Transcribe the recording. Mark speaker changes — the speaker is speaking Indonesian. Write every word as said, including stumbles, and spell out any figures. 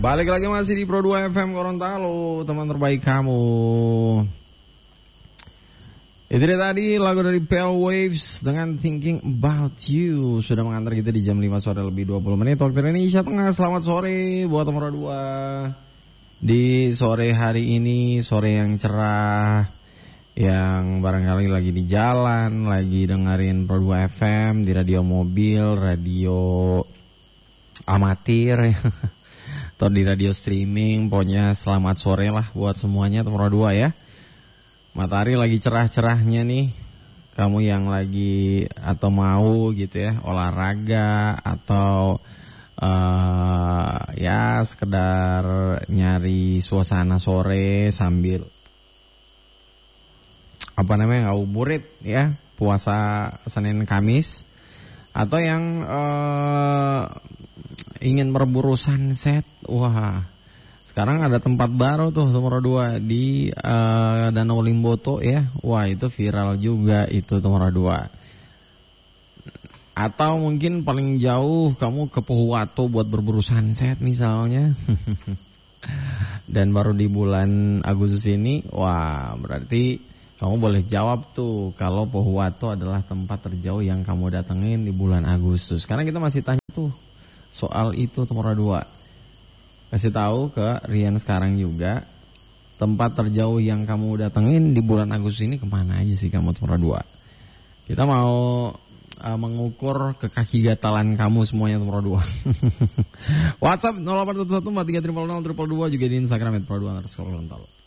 Speaker 1: Balik lagi masih di Pro dua F M Gorontalo, teman terbaik kamu. Itu dia tadi lagu dari Pale Waves dengan Thinking About You. Sudah mengantar kita di jam lima sore lebih dua puluh menit waktu Indonesia Tengah. Selamat sore buat teman Pro dua. Di sore hari ini, sore yang cerah, yang barangkali lagi di jalan, lagi dengerin Pro dua F M di radio mobil, radio amatir atau di radio streaming. Pokoknya selamat sore lah buat semuanya teman dua ya. Matahari lagi cerah-cerahnya nih. Kamu yang lagi atau mau gitu ya olahraga atau uh, ya sekedar nyari suasana sore sambil apa namanya ngabuburit ya, puasa Senin Kamis, atau yang uh, ingin berburu sunset. Wah, sekarang ada tempat baru tuh nomor dua di uh, Danau Limboto ya. Wah, itu viral juga itu nomor dua. Atau mungkin paling jauh kamu ke Pohuwato buat berburu sunset misalnya. Dan baru di bulan Agustus ini, wah berarti kamu boleh jawab tuh kalau Pohuwato adalah tempat terjauh yang kamu datengin di bulan Agustus. Karena kita masih tanya tuh soal itu nomor dua. Kasih tahu ke Rian sekarang juga, tempat terjauh yang kamu datengin di bulan Agustus ini kemana aja sih kamu nomor dua. Kita mau uh, mengukur kekaki-gatalan kamu semuanya nomor dua. WhatsApp nol delapan satu satu empat tiga nol nol nol dua dua juga di Instagram at pro dua underscore Gorontalo.